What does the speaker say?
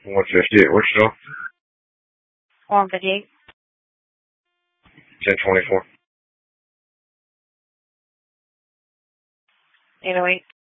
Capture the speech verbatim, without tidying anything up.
one fifty-eight. What's your one fifty-eight. ten twenty-four. eight oh eight.